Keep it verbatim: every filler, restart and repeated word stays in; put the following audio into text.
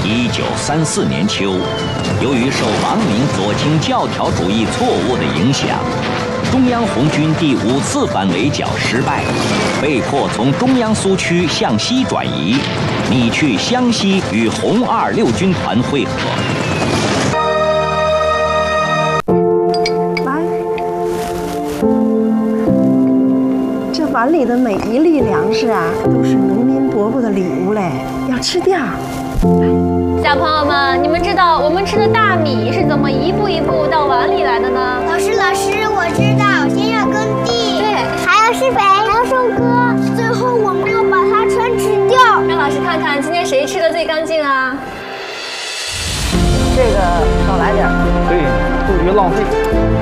一九三四年秋，由于受王明左倾教条主义错误的影响，中央红军第五次反围剿失败，被迫从中央苏区向西转移，拟去湘西与红二六军团会合。 来，这碗里的每一粒粮食啊，都是农民伯伯的礼物嘞，要吃掉。 小朋友们，你们知道我们吃的大米是怎么一步一步到碗里来的呢？ 老师，老师，我知道，先要耕地， 对， 还要施肥，还要收割，最后我们要把它全吃掉。 让老师看看今天谁吃的最干净啊？ 这个少来点， 对，过于浪费。